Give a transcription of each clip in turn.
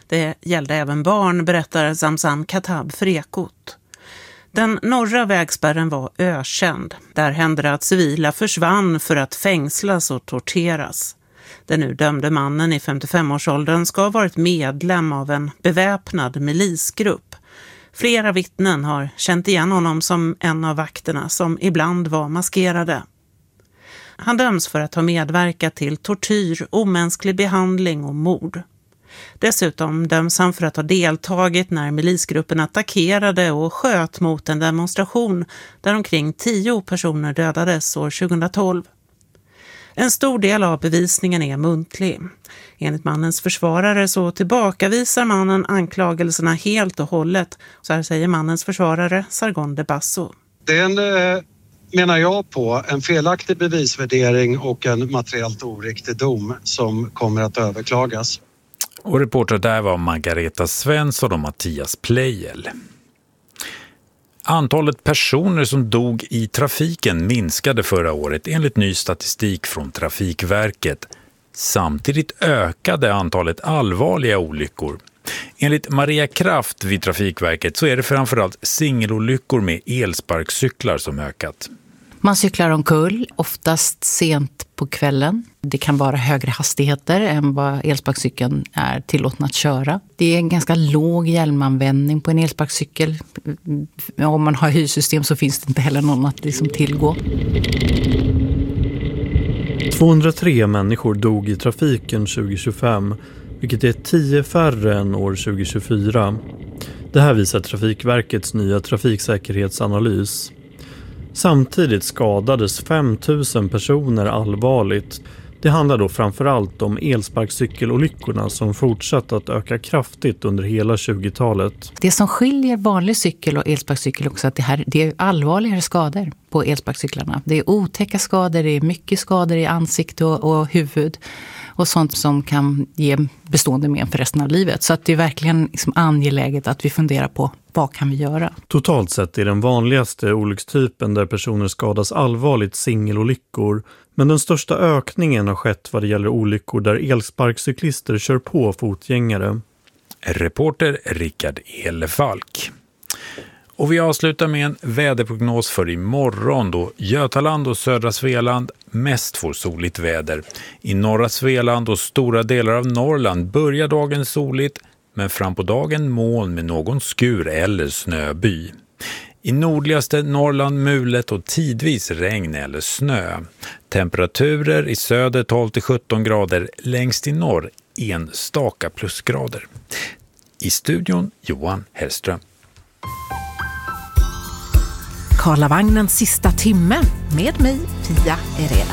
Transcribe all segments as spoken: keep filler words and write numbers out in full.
Det gällde även barn, berättar Zamzam Khattab för Ekot. Den norra vägspärren var ökänd. Där hände det att civila försvann för att fängslas och torteras. Den nu dömde mannen i femtiofem-årsåldern ska ha varit medlem av en beväpnad milisgrupp. Flera vittnen har känt igen honom som en av vakterna som ibland var maskerade. Han döms för att ha medverkat till tortyr, omänsklig behandling och mord. Dessutom döms han för att ha deltagit när milisgruppen attackerade och sköt mot en demonstration där omkring tio personer dödades år tjugohundratolv. En stor del av bevisningen är muntlig. Enligt mannens försvarare så tillbakavisar mannen anklagelserna helt och hållet. Så här säger mannens försvarare Sargon de Basso. Det är en, eh, menar jag på, en felaktig bevisvärdering och en materiellt oriktig dom som kommer att överklagas. Och reporter där var Margareta Svensson och Mattias Plejel. Antalet personer som dog i trafiken minskade förra året enligt ny statistik från Trafikverket. Samtidigt ökade antalet allvarliga olyckor. Enligt Maria Kraft vid Trafikverket så är det framförallt singelolyckor med elsparkcyklar som ökat. Man cyklar omkull, oftast sent på kvällen. Det kan vara högre hastigheter än vad elsparkcykeln är tillåten att köra. Det är en ganska låg hjälmanvändning på en elsparkcykel. Om man har hyrsystem så finns det inte heller någon att liksom tillgå. tvåhundratre människor dog i trafiken tjugohundratjugofem, vilket är tio färre än år tjugohundratjugofyra. Det här visar Trafikverkets nya trafiksäkerhetsanalys. Samtidigt skadades fem tusen personer allvarligt. Det handlar då framförallt om elsparkcykelolyckorna som fortsatt att öka kraftigt under hela tjugotalet. Det som skiljer vanlig cykel och elsparkcykel också är att det, här, det är allvarligare skador på elsparkcyklarna. Det är otäcka skador, det är mycket skador i ansikte och, och huvud och sånt som kan ge bestående men för resten av livet. Så att det är verkligen liksom angeläget att vi funderar på vad kan vi göra. Totalt sett är den vanligaste olyckstypen där personer skadas allvarligt singelolyckor. Men den största ökningen har skett vad det gäller olyckor där elsparkcyklister kör på fotgängare. Reporter Rickard Elefalk. Och vi avslutar med en väderprognos för imorgon då Götaland och södra Svealand mest får soligt väder. I norra Svealand och stora delar av Norrland börjar dagen soligt, men fram på dagen moln med någon skur eller snöby. I nordligaste Norrland mulet och tidvis regn eller snö. Temperaturer i söder tolv till sjutton grader, längst i norr enstaka plusgrader. I studion Johan Hellström. Karlavagnens sista timme med mig, Pia Ereda.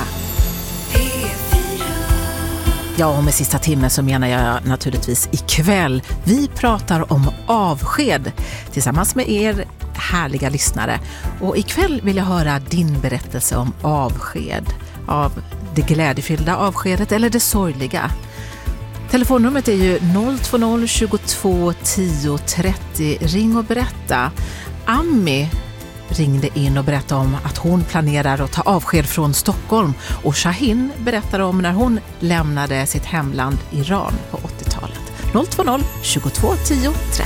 Ja, och med sista timme så menar jag naturligtvis ikväll. Vi pratar om avsked tillsammans med er härliga lyssnare. Och ikväll vill jag höra din berättelse om avsked. Av det glädjefyllda avskedet eller det sorgliga. Telefonnumret är ju noll två noll tjugotvå tio trettio. Ring och berätta. Ami ringde in och berättade om att hon planerar att ta avsked från Stockholm. Och Shahin berättade om när hon lämnade sitt hemland Iran på åttiotalet. noll två noll tjugotvå tio trettio.